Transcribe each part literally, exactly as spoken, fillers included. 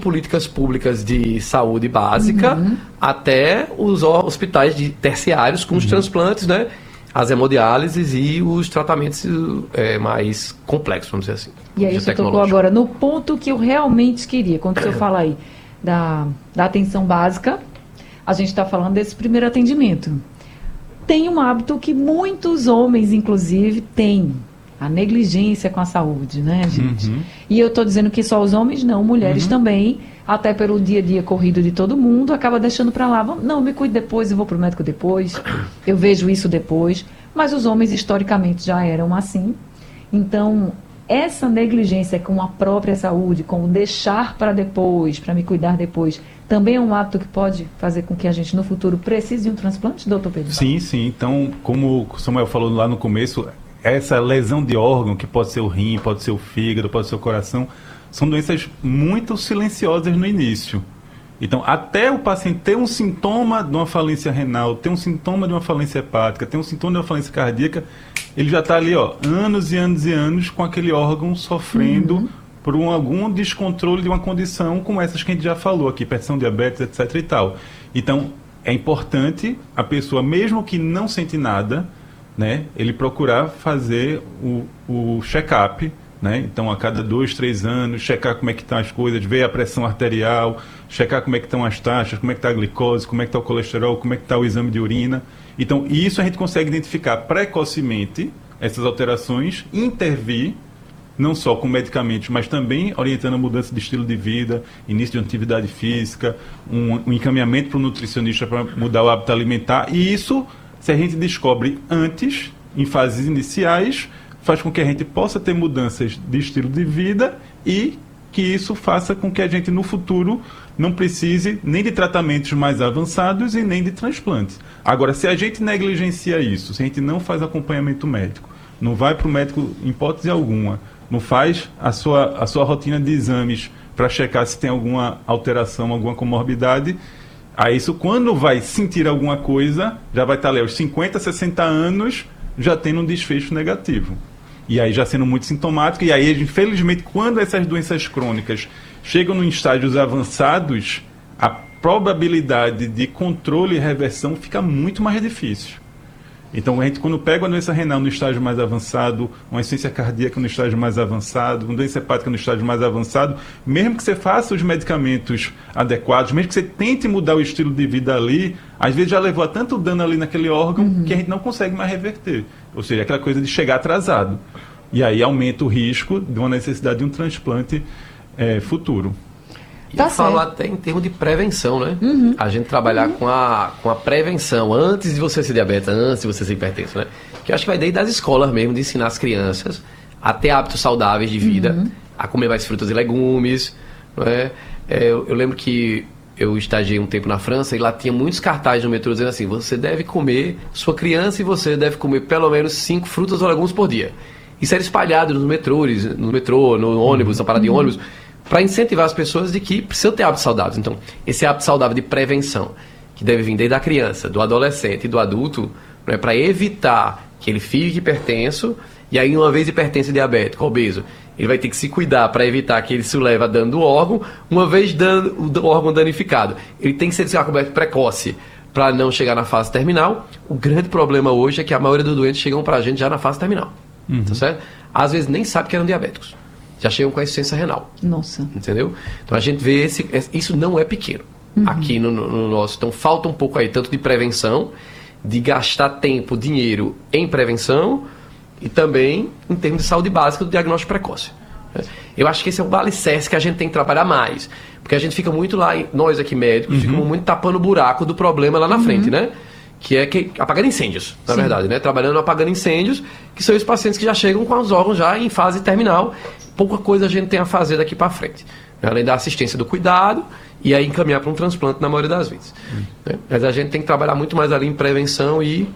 políticas públicas de saúde básica Uhum. até os hospitais de terciários com os Uhum. transplantes, né? As hemodiálises e os tratamentos é, mais complexos, vamos dizer assim. E aí você tocou agora no ponto que eu realmente queria. Quando o senhor fala aí da, da atenção básica, a gente está falando desse primeiro atendimento. Tem um hábito que muitos homens, inclusive, têm. A negligência com a saúde, né, gente? Uhum. E eu estou dizendo que só os homens não, mulheres Uhum. também, até pelo dia a dia corrido de todo mundo, acaba deixando para lá. Vamos- Não, me cuide depois, eu vou para o médico depois, eu vejo isso depois. Mas os homens, historicamente, já eram assim. Então, essa negligência com a própria saúde, com o deixar para depois, para me cuidar depois, também é um hábito que pode fazer com que a gente, no futuro, precise de um transplante, doutor Pedro? Sim, sim. Então, como o Samuel falou lá no começo, essa lesão de órgão, que pode ser o rim, pode ser o fígado, pode ser o coração, são doenças muito silenciosas no início. Então, até o paciente ter um sintoma de uma falência renal, ter um sintoma de uma falência hepática, ter um sintoma de uma falência cardíaca, ele já está ali, ó, anos e anos e anos com aquele órgão sofrendo Uhum. por um, algum descontrole de uma condição como essas que a gente já falou aqui, hipertensão, diabetes, etc e tal. Então, é importante a pessoa, mesmo que não sente nada, né, ele procurar fazer o, o check-up, né? Então, a cada dois, três anos, checar como é que estão as coisas, ver a pressão arterial, checar como é que estão as taxas, como é que está a glicose, como é que está o colesterol, como é que está o exame de urina. Então, isso a gente consegue identificar precocemente, essas alterações, intervir, não só com medicamentos, mas também orientando a mudança de estilo de vida, início de atividade física, um, um encaminhamento para o nutricionista para mudar o hábito alimentar. E isso, se a gente descobre antes, em fases iniciais, faz com que a gente possa ter mudanças de estilo de vida e que isso faça com que a gente, no futuro, não precise nem de tratamentos mais avançados e nem de transplantes. Agora, se a gente negligencia isso, se a gente não faz acompanhamento médico, não vai para o médico em hipótese alguma, não faz a sua, a sua rotina de exames para checar se tem alguma alteração, alguma comorbidade, aí isso, quando vai sentir alguma coisa, já vai estar ali aos cinquenta, sessenta anos, já tendo um desfecho negativo. E aí já sendo muito sintomático, e aí, infelizmente, quando essas doenças crônicas chegam em estágios avançados, a probabilidade de controle e reversão fica muito mais difícil. Então, a gente, quando pega uma doença renal no estágio mais avançado, uma insuficiência cardíaca no estágio mais avançado, uma doença hepática no estágio mais avançado, mesmo que você faça os medicamentos adequados, mesmo que você tente mudar o estilo de vida ali, às vezes já levou a tanto dano ali naquele órgão uhum. que a gente não consegue mais reverter. Ou seja, aquela coisa de chegar atrasado. E aí aumenta o risco de uma necessidade de um transplante é, futuro. E Tá eu falo certo. até em termos de prevenção, né? Uhum. A gente trabalhar Uhum. com, a, com a prevenção antes de você ser diabetes, antes de você ser hipertenso, né? Que eu acho que vai desde as escolas mesmo, de ensinar as crianças a ter hábitos saudáveis de vida, Uhum. a comer mais frutas e legumes, não é? É, eu, eu lembro que eu estagiei um tempo na França e lá tinha muitos cartazes no metrô dizendo assim, você deve comer, sua criança e você deve comer pelo menos cinco frutas ou legumes por dia. Isso era espalhado nos metrôs, no metrô, no ônibus, na parada de ônibus, para incentivar as pessoas de que precisam ter hábitos saudáveis. Então, esse hábito saudável de prevenção, que deve vir desde a criança, do adolescente e do adulto, né, para evitar que ele fique hipertenso, e aí uma vez hipertenso e diabético, obeso, ele vai ter que se cuidar para evitar que ele se leve a dano do órgão, uma vez dando, o órgão danificado. Ele tem que ser descoberto precoce para não chegar na fase terminal. O grande problema hoje é que a maioria dos doentes chegam para a gente já na fase terminal. Uhum. Tá certo? Às vezes nem sabe que eram diabéticos. Já chegam com a insuficiência renal. Nossa. Entendeu? Então a gente vê esse... Isso não é pequeno. Uhum. Aqui no, no nosso... Então falta um pouco aí, tanto de prevenção, de gastar tempo, dinheiro em prevenção e também em termos de saúde básica do diagnóstico precoce. Eu acho que esse é o alicerce que a gente tem que trabalhar mais. Porque a gente fica muito lá, nós aqui médicos, uhum. ficamos muito tapando o buraco do problema lá na uhum. frente, né? Que é que, apagando incêndios, na Sim. verdade, né? Trabalhando apagando incêndios, que são os pacientes que já chegam com os órgãos já em fase terminal. Pouca coisa a gente tem a fazer daqui para frente. Né? Além da assistência do cuidado e aí encaminhar para um transplante na maioria das vezes. Hum. Né? Mas a gente tem que trabalhar muito mais ali em prevenção e,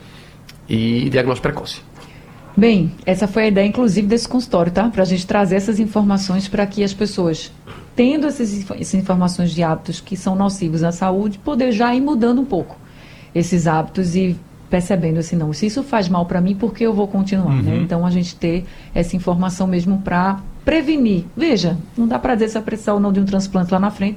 e diagnóstico precoce. Bem, essa foi a ideia, inclusive, desse consultório, tá? Para a gente trazer essas informações para que as pessoas, tendo essas, essas informações de hábitos que são nocivos à saúde, poder já ir mudando um pouco esses hábitos e percebendo assim, não, se isso faz mal para mim, por que eu vou continuar? Uhum. Né? Então, a gente ter essa informação mesmo para prevenir. Veja, não dá para dizer se a precisar ou não de um transplante lá na frente,